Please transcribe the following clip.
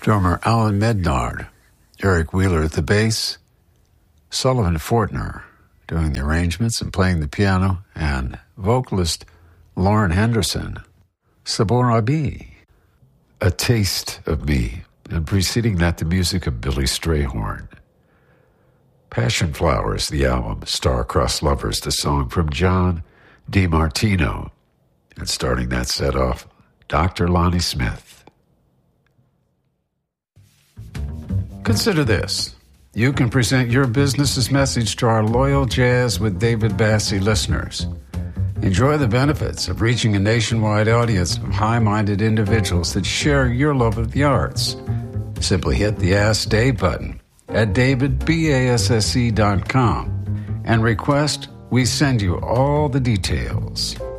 Drummer Alan Mednard, Eric Wheeler at the bass, Sullivan Fortner doing the arrangements and playing the piano, and vocalist Lauren Henderson, Sabor Abi, A Taste of Me, and preceding that the music of Billy Strayhorn. Passion Flowers, the album, Star-Crossed Lovers, the song from John DiMartino, and starting that set off, Dr. Lonnie Smith. Consider this. You can present your business's message to our loyal Jazz with David Bassie listeners. Enjoy the benefits of reaching a nationwide audience of high-minded individuals that share your love of the arts. Simply hit the Ask Dave button at davidbasse.com and request we send you all the details.